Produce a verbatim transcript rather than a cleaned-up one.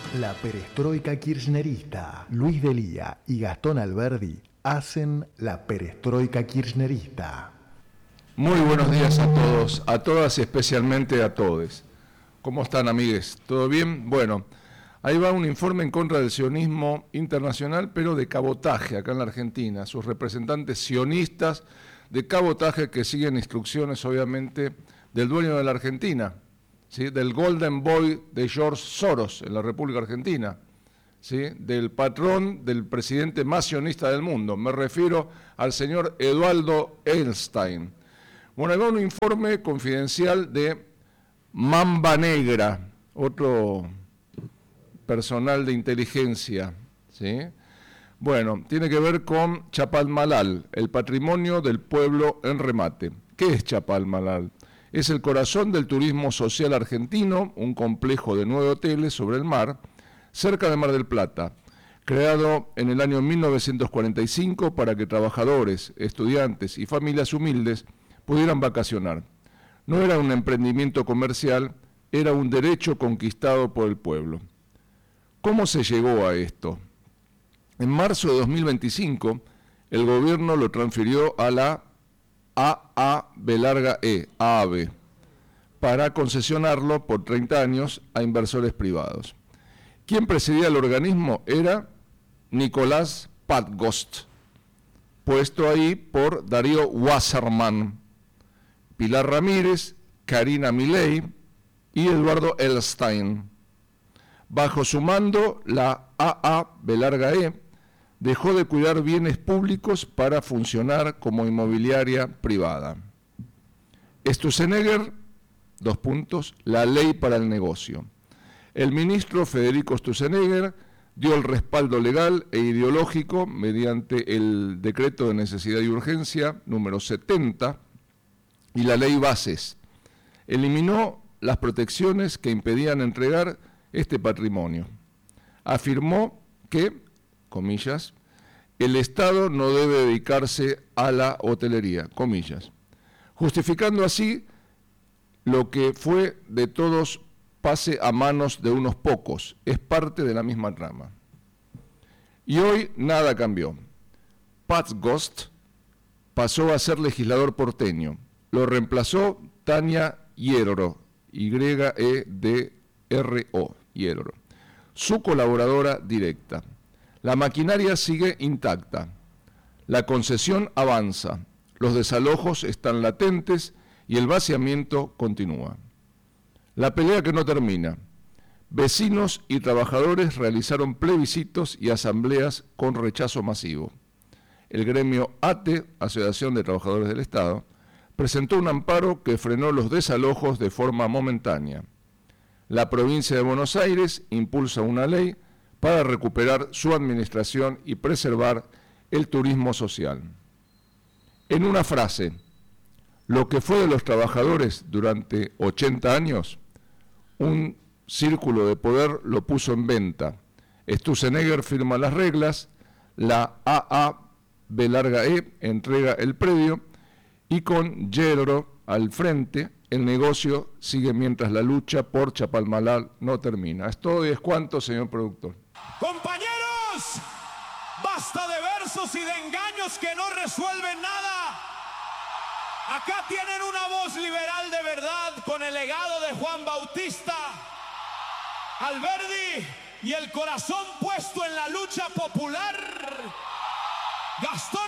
La perestroika kirchnerista. Luis Delía y Gastón Alberdi hacen la perestroika kirchnerista. Muy buenos días a todos, a todas y especialmente a todes. ¿Cómo están, amigues? ¿Todo bien? Bueno, ahí va un informe en contra del sionismo internacional, pero de cabotaje acá en la Argentina. Sus representantes sionistas de cabotaje que siguen instrucciones, obviamente, del dueño de la Argentina, ¿sí? Del Golden Boy de George Soros en la República Argentina, ¿sí? Del patrón del presidente más sionista del mundo. Me refiero al señor Eduardo Edelstein. Bueno, ahí va un informe confidencial de Mamba Negra, otro personal de inteligencia, ¿sí? Bueno, tiene que ver con Chapalmalal, el patrimonio del pueblo en remate. ¿Qué es Chapalmalal? Es el corazón del turismo social argentino, un complejo de nueve hoteles sobre el mar, cerca de Mar del Plata, creado en el año mil novecientos cuarenta y cinco para que trabajadores, estudiantes y familias humildes pudieran vacacionar. No era un emprendimiento comercial, era un derecho conquistado por el pueblo. ¿Cómo se llegó a esto? En marzo de dos mil veinticinco, el gobierno lo transfirió a la A A B larga E, A A B, para concesionarlo por treinta años a inversores privados. Quien presidía el organismo era Nicolás Padgost, puesto ahí por Darío Wasserman, Pilar Ramírez, Karina Milei y Eduardo Edelstein. Bajo su mando, la A A B larga E dejó de cuidar bienes públicos para funcionar como inmobiliaria privada. Sturzenegger, dos puntos, la ley para el negocio. El ministro Federico Sturzenegger dio el respaldo legal e ideológico mediante el decreto de necesidad y urgencia número setenta y la ley Bases. Eliminó las protecciones que impedían entregar este patrimonio. Afirmó que, comillas, el Estado no debe dedicarse a la hotelería, comillas, justificando así lo que fue de todos pase a manos de unos pocos, es parte de la misma trama. Y hoy nada cambió. Padgost pasó a ser legislador porteño, lo reemplazó Tania Yedro, Y E D R O, Yedro, su colaboradora directa. La maquinaria sigue intacta, la concesión avanza, los desalojos están latentes y el vaciamiento continúa. La pelea que no termina. Vecinos y trabajadores realizaron plebiscitos y asambleas con rechazo masivo. El gremio A T E, Asociación de Trabajadores del Estado, presentó un amparo que frenó los desalojos de forma momentánea. La provincia de Buenos Aires impulsa una ley para recuperar su administración y preservar el turismo social. En una frase, lo que fue de los trabajadores durante ochenta años, un círculo de poder lo puso en venta. Sturzenegger firma las reglas, la A A B larga E entrega el predio y con Yedro al frente, el negocio sigue mientras la lucha por Chapalmalal no termina. Es todo y es cuanto, señor productor. Compañeros, basta de versos y de engaños que no resuelven nada. Acá tienen una voz liberal de verdad con el legado de Juan Bautista Alberdi y el corazón puesto en la lucha popular. Gastón